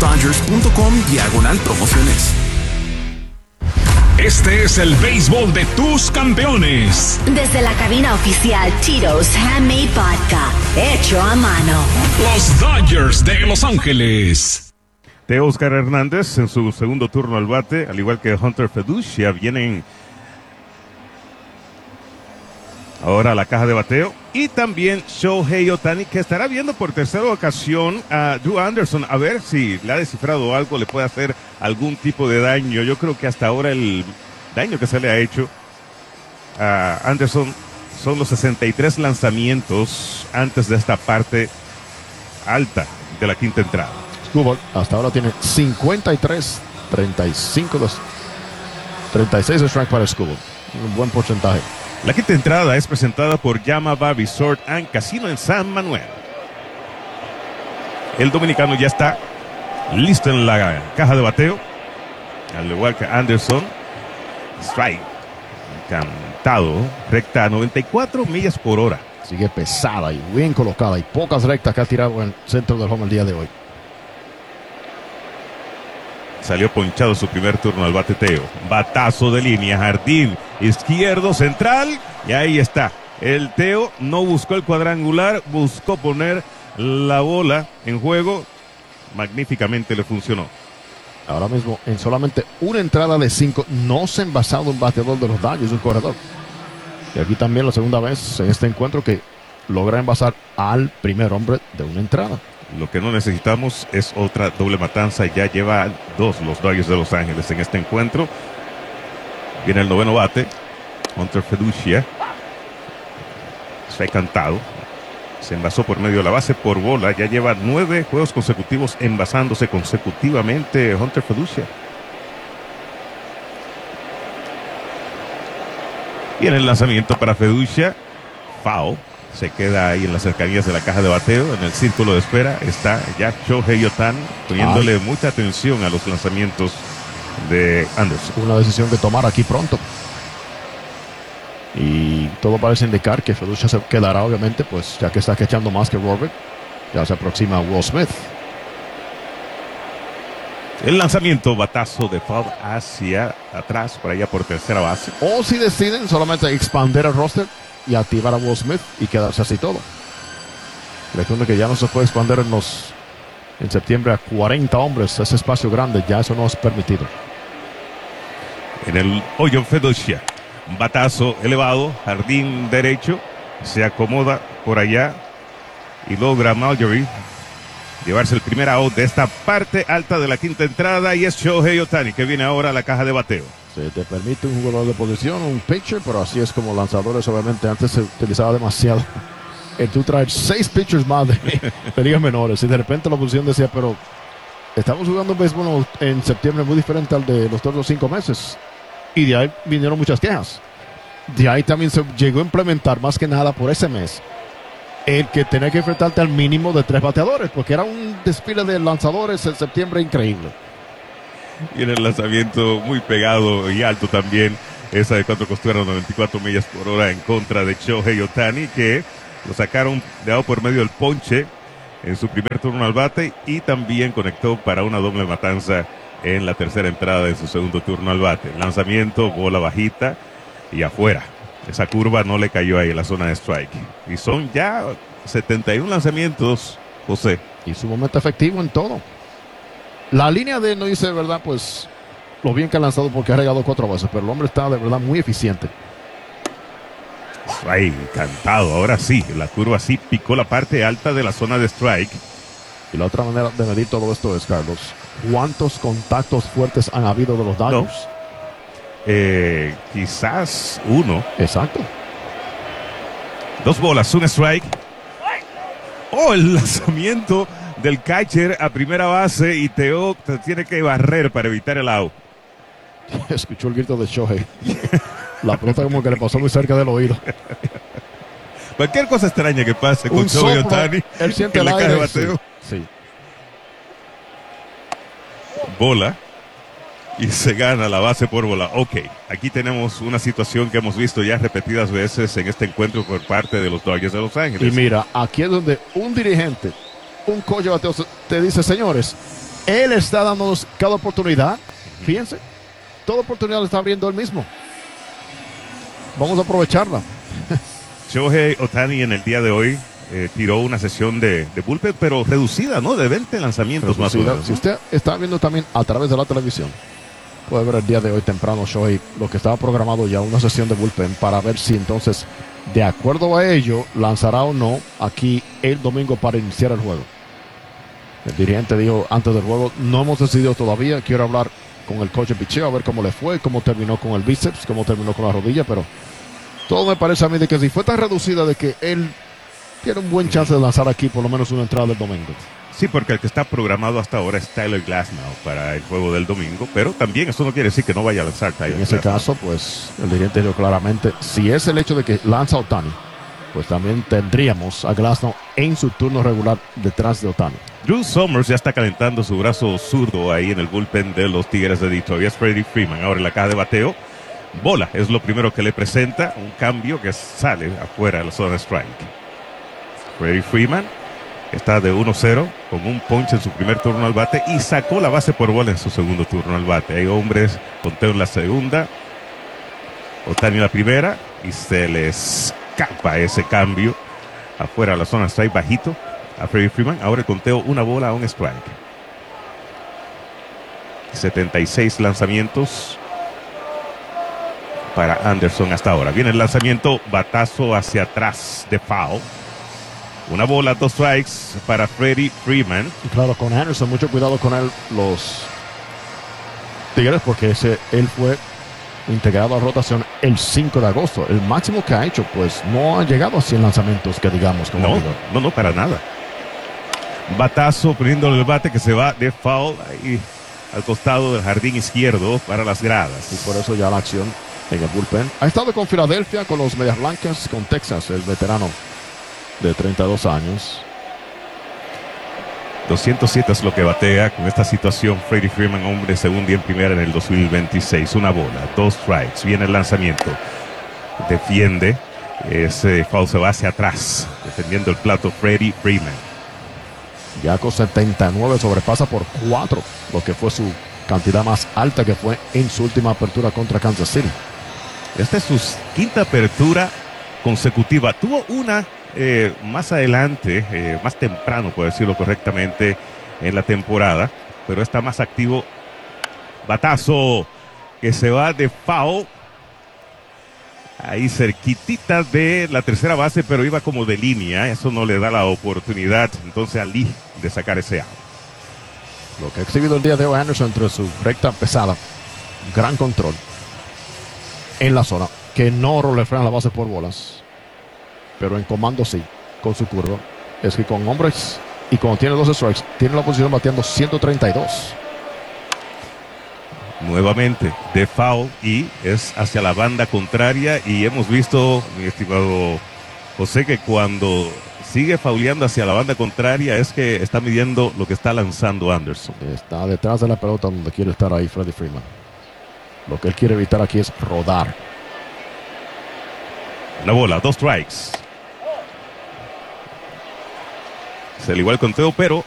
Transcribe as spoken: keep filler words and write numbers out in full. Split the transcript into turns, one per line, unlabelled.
dodgers.com diagonal promociones.
Este es el béisbol de tus campeones.
Desde la cabina oficial Tito's Handmade Vodka, hecho a mano.
Los Dodgers de Los Ángeles.
Teóscar Hernández en su segundo turno al bate, al igual que Hunter Feducia, vienen ahora a la caja de bateo. Y también Shohei Ohtani, que estará viendo por tercera ocasión a Drew Anderson, a ver si le ha descifrado algo, le puede hacer algún tipo de daño. Yo creo que hasta ahora el daño que se le ha hecho a Anderson son los sesenta y tres lanzamientos antes de esta parte alta de la quinta entrada.
Skubal hasta ahora tiene cincuenta y tres, treinta y cinco, treinta y seis de strike para Skubal. Un buen porcentaje.
La quinta entrada es presentada por Yamava Resort and Casino en San Manuel. El dominicano ya está listo en la caja de bateo, al igual que Anderson. Strike cantado, recta a noventa y cuatro millas por hora.
Sigue pesada y bien colocada, y pocas rectas que ha tirado en el centro del home el día de hoy.
Salió ponchado su primer turno al bateteo. Batazo de línea, jardín izquierdo central, y ahí está. El Teo no buscó el cuadrangular, buscó poner la bola en juego. Magníficamente le funcionó.
Ahora mismo, en solamente una entrada de cinco, no se ha envasado un bateador de los Dodgers, un corredor. Y aquí también la segunda vez en este encuentro que logra envasar al primer hombre de una entrada.
Lo que no necesitamos es otra doble matanza. Ya lleva dos los Dodgers de Los Ángeles en este encuentro. Viene el noveno bate, Hunter Feducia. Se ha cantado. Se envasó por medio de la base por bola. Ya lleva nueve juegos consecutivos envasándose consecutivamente Hunter Feducia. Viene el lanzamiento para Feducia. Foul. Se queda ahí en las cercanías de la caja de bateo, en el círculo de espera. Está ya Shohei Ohtani poniéndole Ay. mucha atención a los lanzamientos de Anderson.
Una decisión que tomar aquí pronto. Y todo parece indicar que Feducia se quedará, obviamente, pues ya que está echando más que Robert. Ya se aproxima a Will Smith.
El lanzamiento, batazo de foul hacia atrás, por allá por tercera base.
O si deciden solamente expandir el roster y activar a Will Smith y quedarse así todo. Recuerden que ya no se puede expandir en los en septiembre a cuarenta hombres, ese espacio grande, ya eso no es permitido.
En el hoyo Feducia, batazo elevado, jardín derecho, se acomoda por allá y logra Marjorie llevarse el primer out de esta parte alta de la quinta entrada, y es Shohei Ohtani que viene ahora a la caja de bateo.
Se te permite un jugador de posición, un pitcher, pero así es como lanzadores. Obviamente antes se utilizaba demasiado el tú traer seis pitchers más de, de ligas menores, y de repente la posición decía, pero estamos jugando un béisbol en septiembre muy diferente al de los otros cinco meses, y de ahí vinieron muchas quejas. De ahí también se llegó a implementar, más que nada por ese mes, el que tenía que enfrentarte al mínimo de tres bateadores, porque era un desfile de lanzadores en septiembre increíble.
Y en el lanzamiento muy pegado y alto también, esa de cuatro costuras, noventa y cuatro millas por hora en contra de Shohei Ohtani, que lo sacaron de out por medio del ponche en su primer turno al bate, y también conectó para una doble matanza en la tercera entrada de su segundo turno al bate. Lanzamiento, bola bajita y afuera. Esa curva no le cayó ahí en la zona de strike. Y son ya setenta y uno lanzamientos, José.
Y sumamente efectivo en todo. La línea de él no dice de verdad, pues, lo bien que ha lanzado porque ha regado cuatro veces, pero el hombre está de verdad muy eficiente.
Ahí, cantado, ahora sí, la curva sí picó la parte alta de la zona de strike.
Y la otra manera de medir todo esto es, Carlos, ¿cuántos contactos fuertes han habido de los Dodgers?
No. Eh, quizás uno.
Exacto.
Dos bolas, un strike. Oh, el lanzamiento del catcher a primera base, y Teo tiene que barrer para evitar el out.
Escuchó el grito de Shohei. La pelota como que le pasó muy cerca del oído.
Cualquier cosa extraña que pase con Shohei Ohtani
él siente
en la
el
caja de
aire,
bateo.
Sí, sí.
Bola. Y se gana la base por bola. Ok, aquí tenemos una situación que hemos visto ya repetidas veces en este encuentro por parte de los Dodgers de Los Ángeles.
Y mira, aquí es donde un dirigente, un coach de bateo te dice, señores, Él está dándonos cada oportunidad. Fíjense, toda oportunidad la está abriendo él mismo. Vamos a aprovecharla.
Shohei Ohtani en el día de hoy eh, tiró una sesión de, de bullpen, pero reducida, ¿no? De veinte lanzamientos más o
Reducida.
menos,
Si
¿no?
usted está viendo también a través de la televisión, puede ver el día de hoy temprano Shohei, lo que estaba programado ya, una sesión de bullpen, para ver si entonces, de acuerdo a ello, lanzará o no aquí el domingo para iniciar el juego. El dirigente dijo antes del juego, no hemos decidido todavía, quiero hablar con el coach de picheo, a ver cómo le fue, cómo terminó con el bíceps, cómo terminó con la rodilla, pero todo me parece a mí de que si fue tan reducida de que él tiene un buen chance de lanzar aquí por lo menos una entrada del domingo.
Sí, porque el que está programado hasta ahora es Tyler Glasnow para el juego del domingo, pero también eso no quiere decir que no vaya a lanzar Tyler
En ese
Glasnow.
caso, pues el dirigente dijo claramente, si es el hecho de que lanza Ohtani, pues también tendríamos a Glasnow en su turno regular detrás de Ohtani.
Drew Summers ya está calentando su brazo zurdo ahí en el bullpen de los Tigres de Detroit. Es Freddie Freeman ahora en la caja de bateo. Bola es lo primero que le presenta, un cambio que sale afuera de la zona de strike. Freddie Freeman está de uno cero con un ponche en su primer turno al bate y sacó la base por bola en su segundo turno al bate. Hay hombres, conteo en la segunda, Ohtani en la primera y se le escapa ese cambio afuera de la zona de strike bajito a Freddie Freeman. Ahora el conteo, una bola a un strike. setenta y seis lanzamientos para Anderson hasta ahora. Viene el lanzamiento, batazo hacia atrás de foul. Una bola, dos strikes para Freddie Freeman.
Y claro, con Anderson, mucho cuidado con él, los Tigres, porque ese, él fue integrado a rotación el cinco de agosto. El máximo que ha hecho, pues no ha llegado a cien lanzamientos, que digamos. Como
No,
digo.
no, no, para nada. Batazo poniéndole el bate que se va de foul ahí al costado del jardín izquierdo para las gradas.
Y por eso ya la acción en el bullpen. Ha estado con Filadelfia, con los Medias Blancas, con Texas, el veterano de treinta y dos años.
doscientos siete es lo que batea con esta situación. Freddie Freeman, hombre, segundo y en primera en el dos mil veintiséis. Una bola, dos strikes. Viene el lanzamiento. Defiende. Ese foul se va hacia atrás. Defendiendo el plato Freddie Freeman.
Ya con setenta y nueve sobrepasa por cuatro, lo que fue su cantidad más alta que fue en su última apertura contra Kansas City.
Esta es su quinta apertura consecutiva. Tuvo una eh, más adelante, eh, más temprano, por decirlo correctamente, en la temporada, pero está más activo. Batazo que se va de foul. Ahí cerquitita de la tercera base, pero iba como de línea. Eso no le da la oportunidad entonces a Lee de sacar ese out.
Lo que ha exhibido el día de hoy Anderson entre su recta pesada, gran control en la zona, que no rolefrean la base por bolas, pero en comando sí, con su curva. Es que con hombres y cuando tiene dos strikes, tiene la posición bateando ciento treinta y dos.
Nuevamente de foul y es hacia la banda contraria y hemos visto, mi estimado José, que cuando sigue fauleando hacia la banda contraria es que está midiendo lo que está lanzando Anderson.
Está detrás de la pelota donde quiere estar ahí Freddie Freeman. Lo que él quiere evitar aquí es rodar.
La bola, dos strikes. Se le igual el conteo, pero